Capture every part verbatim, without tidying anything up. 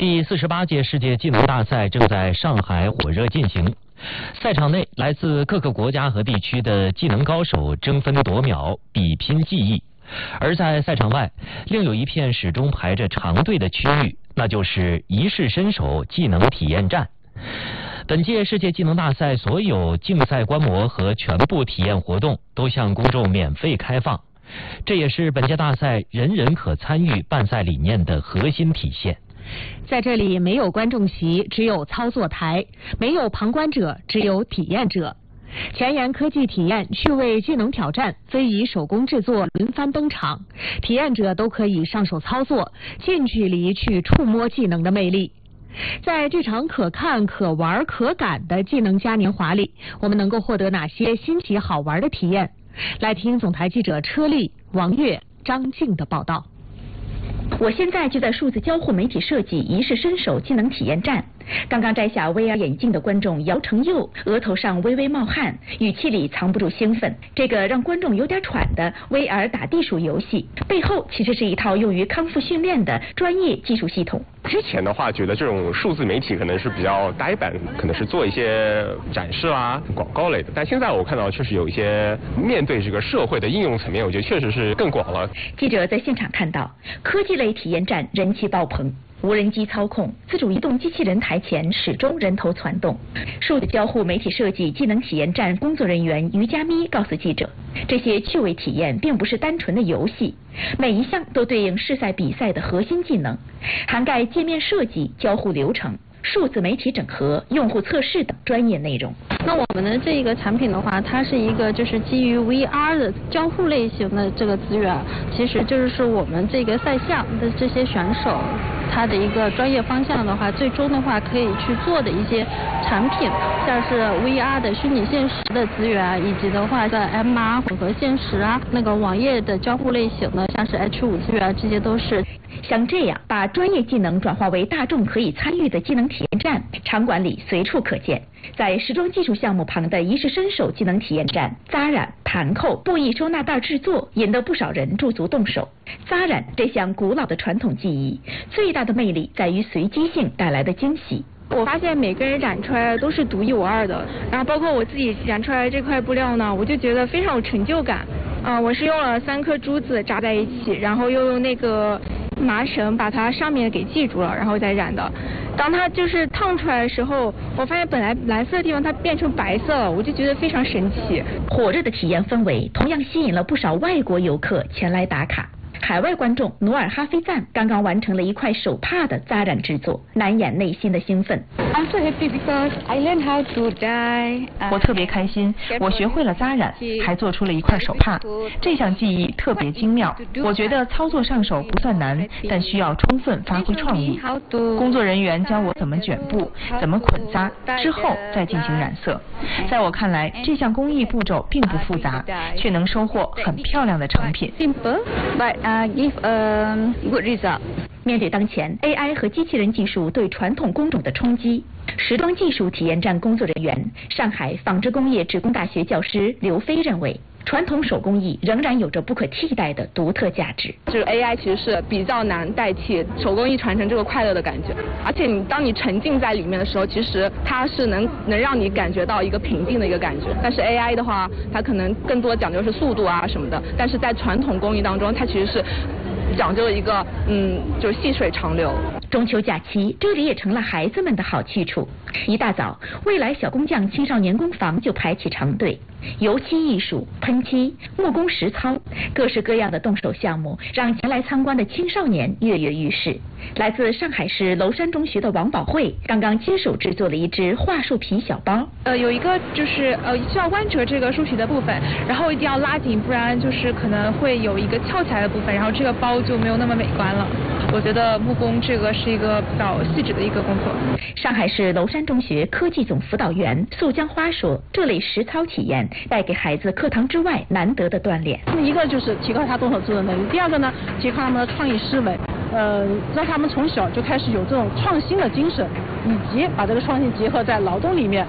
第四十八届世界技能大赛正在上海火热进行，赛场内来自各个国家和地区的技能高手争分夺秒，比拼技艺。而在赛场外，另有一片始终排着长队的区域，那就是一试身手技能体验站。本届世界技能大赛所有竞赛观摩和全部体验活动都向公众免费开放，这也是本届大赛人人可参与办赛理念的核心体现。 在这里没有观众席，只有操作台；没有旁观者，只有体验者。前沿科技体验、趣味技能挑战、非遗手工制作轮番登场，体验者都可以上手操作，近距离去触摸技能的魅力。在这场可看、可玩、可感的技能嘉年华里，我们能够获得哪些新奇好玩的体验？来听总台记者车丽、王悦、张静的报道。 我现在就在数字交互媒体设计一试身手技能体验站。刚刚摘下 V R 眼镜的观众姚成佑额头上微微冒汗，语气里藏不住兴奋。这个让观众有点喘的 V R 打地鼠游戏背后其实是一套用于康复训练的专业技术系统。 之前的话觉得这种数字媒体可能是比较呆板，可能是做一些展示啦、广告类的，但现在我看到确实有一些面对这个社会的应用层面，我觉得确实是更广了。 记者在现场看到科技类体验站人气爆棚，无人机操控，自主移动机器人台前始终人头攒动。数字交互媒体设计技能体验站工作人员于佳咪告诉记者，这些趣味体验并不是单纯的游戏，每一项都对应试赛比赛的核心技能，涵盖界面设计、交互流程、数字媒体整合、用户测试等专业内容。 那我们的这个产品的话，它是一个就是基于 V R 的交互类型的这个资源，其实就是我们这个赛项的这些选手他的一个专业方向的话，最终的话可以去做的一些产品，像是 V R 的虚拟现实的资源，以及的话在 M R 混合现实啊，那个网页的交互类型的，像是 H 五 资源，这些都是。 像这样把专业技能转化为大众可以参与的技能体验站，场馆里随处可见。在时装技术项目旁的一试身手技能体验站，扎染、盘扣、布艺收纳袋制作引得不少人驻足动手。扎染这项古老的传统技艺，最大的魅力在于随机性带来的惊喜。 我发现每个人染出来都是独一无二的，然后包括我自己染出来这块布料呢，我就觉得非常有成就感。啊、呃，我是用了三颗珠子扎在一起，然后又用那个麻绳把它上面给系住了，然后再染的。当它就是烫出来的时候，我发现本来蓝色的地方它变成白色了，我就觉得非常神奇。 火热的体验氛围同样吸引了不少外国游客前来打卡。海外观众努尔哈菲赞刚刚完成了一块手帕的扎染制作，难掩内心的兴奋。 I'm so happy because I learned how to dye. 我特别开心，我学会了扎染，还做出了一块手帕。这项技艺特别精妙，我觉得操作上手不算难，但需要充分发挥创意。工作人员教我怎么卷布，怎么捆扎，之后再进行染色。在我看来，这项工艺步骤并不复杂，却能收获很漂亮的成品。 Simple, but uh, give a good result. 面对当前 A I 和机器人技术对传统工种的冲击，时装技术体验站工作人员、上海纺织工业职工大学教师刘飞认为，传统手工艺仍然有着不可替代的独特价值。 这个 A I 其实是比较难代替手工艺传承这个快乐的感觉，而且你当你沉浸在里面的时候，其实它是能能让你感觉到一个平静的一个感觉。但是 A I 的话，它可能更多讲究是速度啊什么的，但是在传统工艺当中，它其实是讲究一个嗯，就是细水长流。 中秋假期，这里也成了孩子们的好去处。一大早，未来小工匠青少年工坊就排起长队，油漆艺术、喷漆、木工实操，各式各样的动手项目，让前来参观的青少年跃跃欲试。来自上海市娄山中学的王宝慧刚刚亲手制作了一只桦树皮小包。 呃，有一个就是呃需要弯折这个树皮的部分，然后一定要拉紧，不然就是可能会有一个翘起来的部分，然后这个包就没有那么美观了。我觉得木工这个是一个比较细致的一个工作。 上海市娄山中学科技总辅导员素江花说，这类实操体验带给孩子课堂之外难得的锻炼。 一个就是提高他动手做的能力，第二个呢，提高他们的创意思维，呃，让他们从小就开始有这种创新的精神，以及把这个创新结合在劳动里面。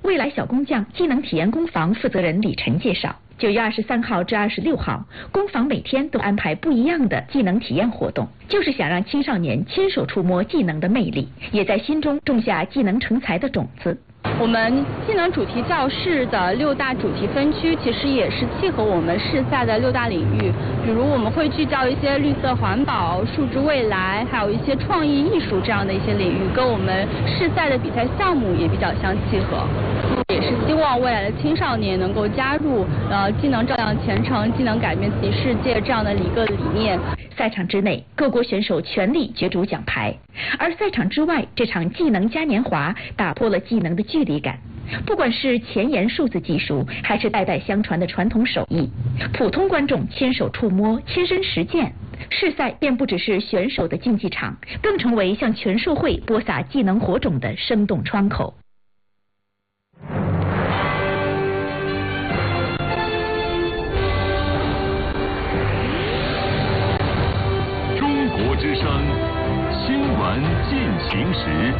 未来小工匠技能体验工坊负责人李晨介绍，九月二十三号至二十六号，工坊每天都安排不一样的技能体验活动，就是想让青少年亲手触摸技能的魅力，也在心中种下技能成才的种子。 我们技能主题教室的六大主题分区，其实也是契合我们市赛的六大领域。比如我们会聚焦一些绿色环保、数字未来，还有一些创意艺术这样的一些领域，跟我们市赛的比赛项目也比较相契合。也是希望未来的青少年能够加入呃技能照亮前程、技能改变自己世界这样的一个理念。 赛场之内，各国选手全力角逐奖牌；而赛场之外，这场技能嘉年华打破了技能的距离感。不管是前沿数字技术，还是代代相传的传统手艺，普通观众亲手触摸、亲身实践，市赛便不只是选手的竞技场，更成为向全社会播撒技能火种的生动窗口。 之声新闻进行时，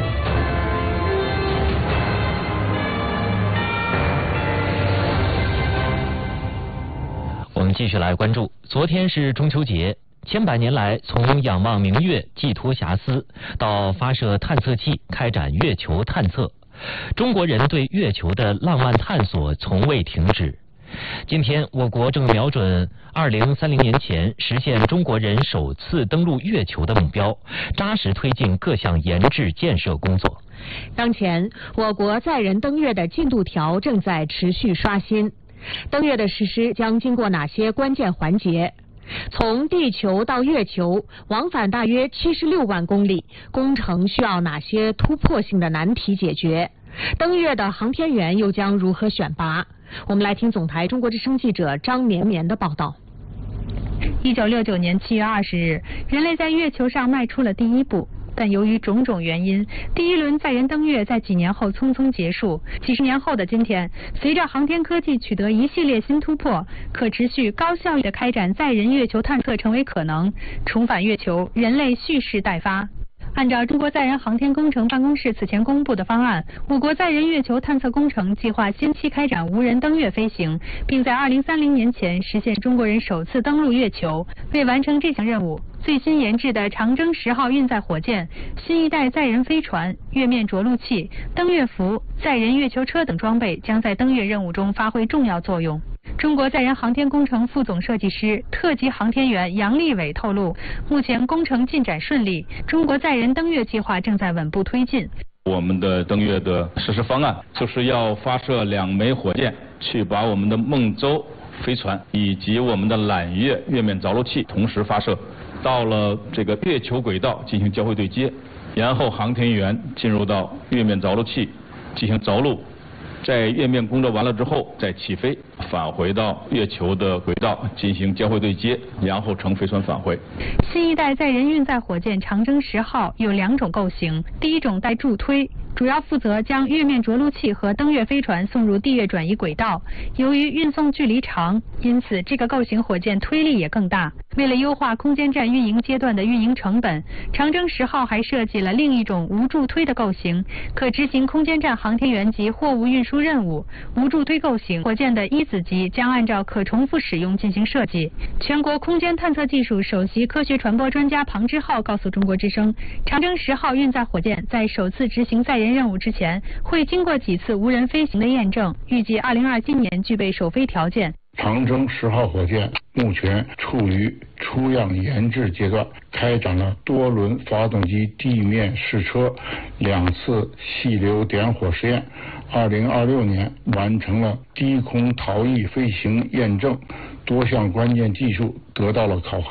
我们继续来关注。昨天是中秋节，千百年来，从仰望明月、寄托遐思，到发射探测器开展月球探测，中国人对月球的浪漫探索从未停止。今天，我国正瞄准二零三零年前实现中国人首次登陆月球的目标，扎实推进各项研制建设工作。 当前，我国载人登月的进度条正在持续刷新。登月的实施将经过哪些关键环节？从地球到月球，往返大约七十六万公里，工程需要哪些突破性的难题解决？登月的航天员又将如何选拔？我们来听总台中国之声记者张绵绵的报道。 一九六九年七月二十日，人类在月球上迈出了第一步。但由于种种原因，第一轮载人登月在几年后匆匆结束。几十年后的今天，随着航天科技取得一系列新突破，可持续高效率的开展载人月球探测成为可能，重返月球，人类蓄势待发。按照中国载人航天工程办公室此前公布的方案，我国载人月球探测工程计划先期开展无人登月飞行，并在二零三零年前实现中国人首次登陆月球。为完成这项任务，最新研制的长征十号运载火箭、新一代载人飞船、月面着陆器、登月服、载人月球车等装备将在登月任务中发挥重要作用。中国载人航天工程副总设计师、特级航天员杨立伟透露，目前工程进展顺利，中国载人登月计划正在稳步推进。 我们的登月的实施方案就是要发射两枚火箭，去把我们的梦舟飞船以及我们的揽月月面着陆器同时发射，到了这个月球轨道进行交会对接，然后航天员进入到月面着陆器进行着陆，在月面工作完了之后再起飞，返回到月球的轨道进行交会对接，然后乘飞船返回。 新一代载人运载火箭长征十号有两种构型，第一种带助推，主要负责将月面着陆器和登月飞船送入地月转移轨道。由于运送距离长，因此这个构型火箭推力也更大。为了优化空间站运营阶段的运营成本，长征十号还设计了另一种无助推的构型，可执行空间站航天员及货物运输任务。无助推构型火箭的一子级将按照可重复使用进行设计。全国空间探测技术首席科学传播专家庞之浩告诉中国之声，长征十号运载火箭在首次执行载人任务之前，会经过几次无人飞行的验证，预计二零二七年具备首飞条件。 长征十号火箭目前处于出样研制阶段，开展了多轮发动机地面试车、两次细流点火实验。二零二六年完成了低空逃逸飞行验证，多项关键技术得到了考核。